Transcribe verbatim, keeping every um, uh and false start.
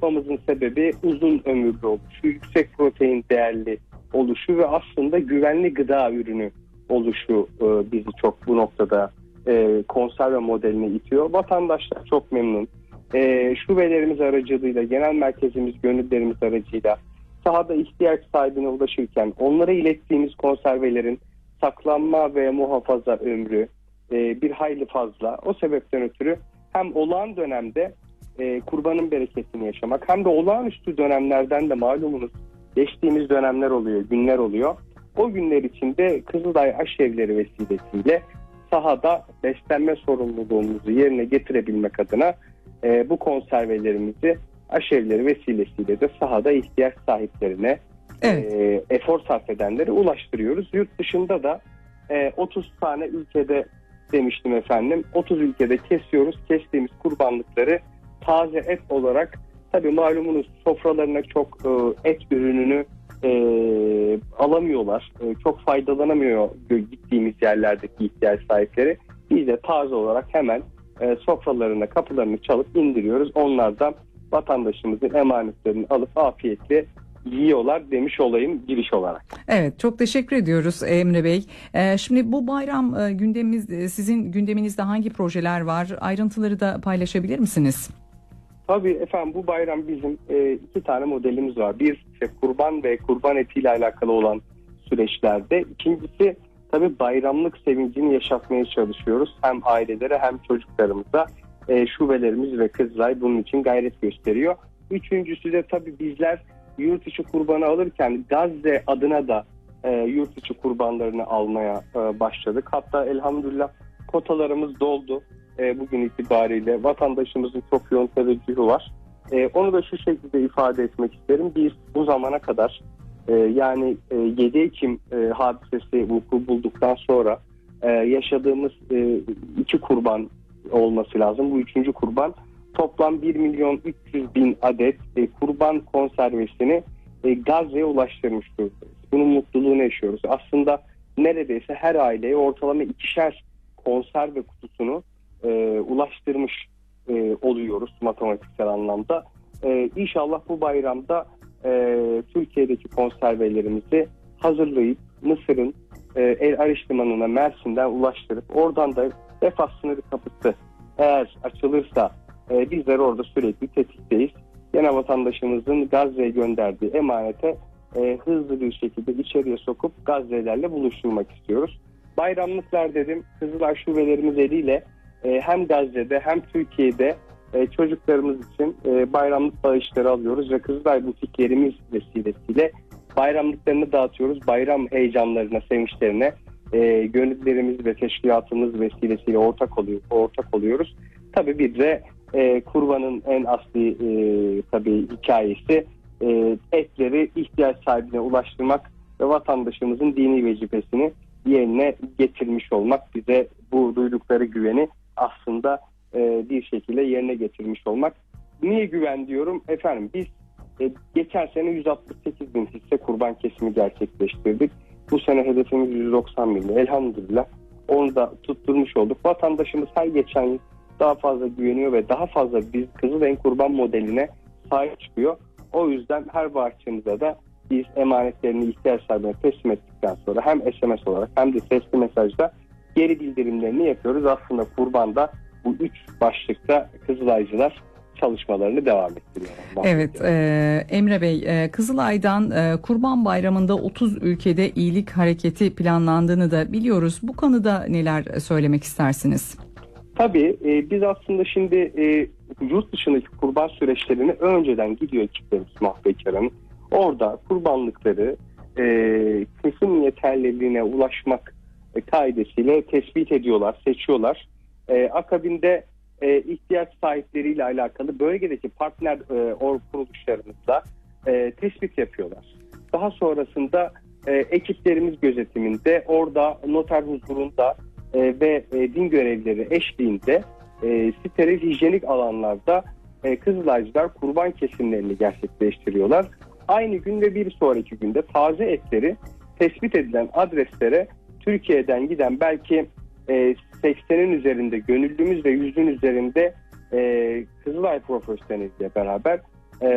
yapmamızın sebebi uzun ömürlü oluşu, yüksek protein değerli oluşu ve aslında güvenli gıda ürünü oluşu e, bizi çok bu noktada e, konserve modeline itiyor. Vatandaşlar çok memnun. E, şubelerimiz aracılığıyla, genel merkezimiz, gönüllerimiz aracıyla sahada ihtiyaç sahibine ulaşırken onlara ilettiğimiz konservelerin saklanma ve muhafaza ömrü e, bir hayli fazla. O sebepten ötürü hem olağan dönemde e, kurbanın bereketini yaşamak hem de olağanüstü dönemlerden de malumunuz geçtiğimiz dönemler oluyor, günler oluyor. O günler içinde Kızılay Aşevleri vesilesiyle sahada beslenme sorumluluğumuzu yerine getirebilmek adına e, bu konservelerimizi aşevleri vesilesiyle de sahada ihtiyaç sahiplerine, evet. e, efor sarf edenlere ulaştırıyoruz. Yurt dışında da e, otuz tane ülkede demiştim efendim. otuz ülkede kesiyoruz. Kestiğimiz kurbanlıkları taze et olarak, tabii malumunuz sofralarına çok e, et ürününü e, alamıyorlar. E, çok faydalanamıyor gittiğimiz yerlerdeki ihtiyaç sahipleri. Biz de taze olarak hemen e, sofralarına, kapılarını çalıp indiriyoruz. Onlardan vatandaşımızın emanetlerini alıp afiyetle yiyorlar demiş olayım giriş olarak. Evet, çok teşekkür ediyoruz Emre Bey. Ee, şimdi bu bayram e, gündemimiz, e, sizin gündeminizde hangi projeler var? Ayrıntıları da paylaşabilir misiniz? Tabii efendim, bu bayram bizim e, iki tane modelimiz var. Bir işte kurban ve kurban etiyle alakalı olan süreçlerde. İkincisi tabii bayramlık sevincini yaşatmaya çalışıyoruz. Hem ailelere hem çocuklarımıza. E, şubelerimiz ve Kızılay bunun için gayret gösteriyor. Üçüncüsü de tabii bizler yurt içi kurbanı alırken Gazze adına da e, yurt içi kurbanlarını almaya e, başladık. Hatta elhamdülillah kotalarımız doldu. E, bugün itibariyle vatandaşımızın çok yoğun teveccühü var. E, onu da şu şekilde ifade etmek isterim. Biz bu zamana kadar e, yani e, yedi Ekim e, hadisesi vuku bulduktan sonra e, yaşadığımız e, iki kurban olması lazım. Bu üçüncü kurban. Toplam bir milyon üç yüz bin adet e, kurban konservesini e, Gazze'ye ulaştırmış durumdayız. Bunun mutluluğunu yaşıyoruz. Aslında neredeyse her aileye ortalama ikişer konserve kutusunu e, ulaştırmış e, oluyoruz matematiksel anlamda. E, İnşallah bu bayramda e, Türkiye'deki konservelerimizi hazırlayıp Mısır'ın e, El Ariş Limanı'na Mersin'den ulaştırıp oradan da Refah sınırı kapısı eğer açılırsa e, bizler orada sürekli tetikteyiz. Gene vatandaşımızın Gazze'ye gönderdiği emanete e, hızlı bir şekilde içeriye sokup Gazze'lerle buluşturmak istiyoruz. Bayramlıklar dedim, Kızılay şubelerimiz eliyle e, hem Gazze'de hem Türkiye'de e, çocuklarımız için e, bayramlık bağışları alıyoruz ve Kızılay butiklerimiz vesilesiyle bayramlıklarını dağıtıyoruz. Bayram heyecanlarına, sevinçlerine e, gönüllerimiz ve teşkilatımız vesilesiyle ortak oluyor, ortak oluyoruz. Tabii bir de e, kurbanın en asli e, tabii hikayesi e, etleri ihtiyaç sahibine ulaştırmak ve vatandaşımızın dini vecibesini yerine getirmiş olmak, bize bu duydukları güveni aslında e, bir şekilde yerine getirmiş olmak. Niye güven diyorum? Efendim biz e, geçen sene yüz altmış sekiz bin hisse kurban kesimi gerçekleştirdik. Bu sene hedefimiz yüz doksan bin. Elhamdülillah onu da tutturmuş olduk. Vatandaşımız her geçen yıl daha fazla güveniyor ve daha fazla biz Kızılay'ın kurban modeline sahip çıkıyor. O yüzden her bağışçımıza da biz emanetlerini ihtiyaç sahibine teslim ettikten sonra hem S M S olarak hem de sesli mesajda geri bildirimlerini yapıyoruz. Aslında kurbanda bu üç başlıkta Kızılaycılar çalışmalarını devam ettiriyor. Evet e, Emre Bey, e, Kızılay'dan e, Kurban Bayramı'nda otuz ülkede iyilik hareketi planlandığını da biliyoruz. Bu konuda neler söylemek istersiniz? Tabii e, biz aslında şimdi e, yurt dışındaki kurban süreçlerini önceden gidiyor ekiplerimiz Mahbekar Hanım. Orada kurbanlıkları e, kesim yeterliliğine ulaşmak e, kaidesiyle tespit ediyorlar, seçiyorlar. E, akabinde e, ihtiyaç sahipleriyle alakalı bölgedeki partner e, or kuruluşlarımızla e, tespit yapıyorlar. Daha sonrasında e, ekiplerimiz gözetiminde orada noter huzurunda e, ve e, din görevlileri eşliğinde e, steril hijyenik alanlarda e, Kızılaycılar kurban kesimlerini gerçekleştiriyorlar. Aynı gün ve bir sonraki günde taze etleri tespit edilen adreslere Türkiye'den giden belki e, seksenin üzerinde gönüllümüz ve yüzün üzerinde e, Kızılay profesyoneliyle beraber